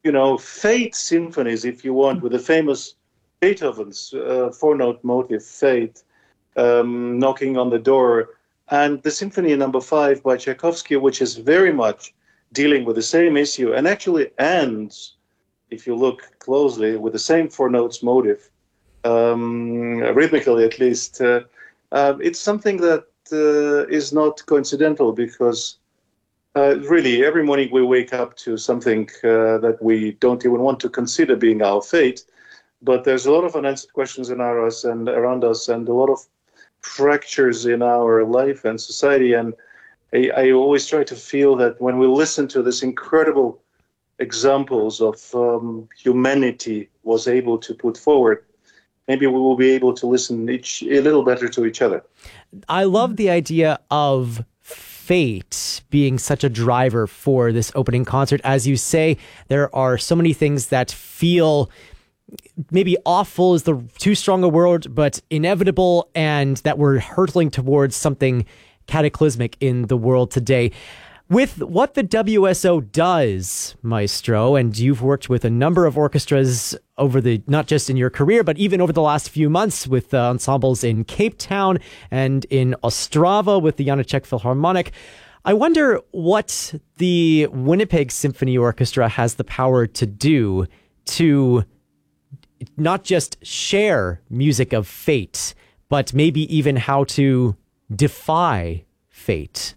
Fate symphonies, if you want, with the famous Beethoven's four-note motive, Fate, knocking on the door, and the Symphony Number 5 by Tchaikovsky, which is very much dealing with the same issue and actually ends, if you look closely, with the same four notes motive, rhythmically at least. It's something that is not coincidental because really every morning we wake up to something that we don't even want to consider being our fate. But there's a lot of unanswered questions around us and a lot of fractures in our life and society. And I always try to feel that when we listen to this incredible examples of humanity was able to put forward, maybe we will be able to listen a little better to each other. I love the idea of fate being such a driver for this opening concert. As you say, there are so many things that feel maybe awful is the too strong a word, but inevitable, and that we're hurtling towards something cataclysmic in the world today. With what the WSO does, Maestro, and you've worked with a number of orchestras over not just in your career, but even over the last few months with ensembles in Cape Town and in Ostrava with the Janacek Philharmonic. I wonder what the Winnipeg Symphony Orchestra has the power to do to not just share music of fate, but maybe even how to defy fate.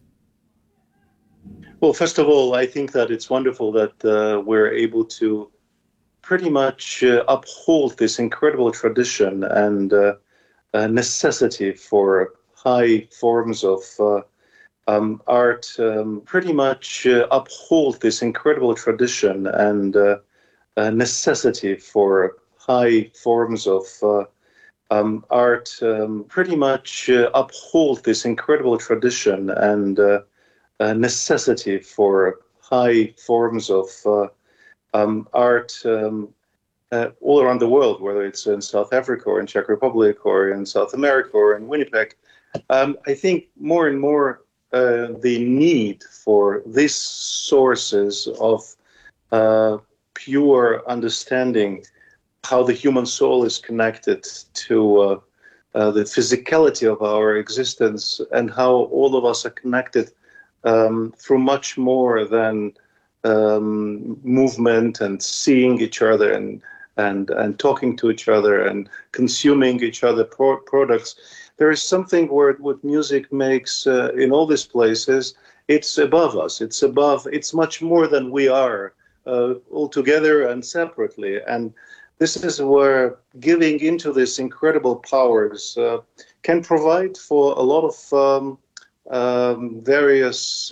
Well, first of all, I think that it's wonderful that we're able to pretty much uphold this incredible tradition and necessity for high forms of art, pretty much uphold this incredible tradition and necessity for high forms of art, pretty much uphold this incredible tradition and necessity for high forms of art all around the world, whether it's in South Africa or in Czech Republic or in South America or in Winnipeg. I think more and more the need for these sources of pure understanding how the human soul is connected to the physicality of our existence and how all of us are connected through much more than movement and seeing each other and talking to each other and consuming each other products. There is something where what music makes in all these places. It's above us. It's much more than we are all together and separately. And this is where giving into these incredible powers can provide for a lot of various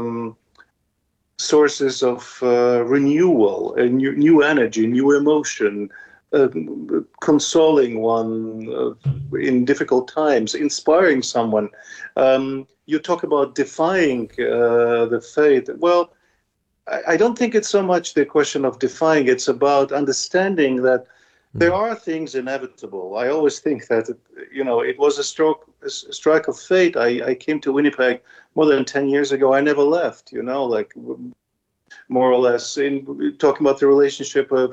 sources of renewal, new energy, new emotion, consoling one in difficult times, inspiring someone. You talk about defying the fate. Well, I don't think it's so much the question of defying. It's about understanding that there are things inevitable. I always think that, it was a strike of fate. I came to Winnipeg more than 10 years ago. I never left, more or less, in talking about the relationship of